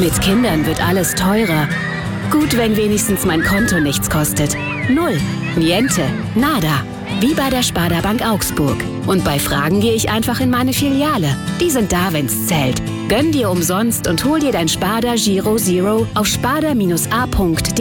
Mit Kindern wird alles teurer. Gut, wenn wenigstens mein Konto nichts kostet. Null, niente, nada. Wie bei der Sparda Bank Augsburg. Und bei Fragen gehe ich einfach in meine Filiale. Die sind da, wenn's zählt. Gönn dir umsonst und hol dir dein Sparda Giro Zero auf sparda-a.de.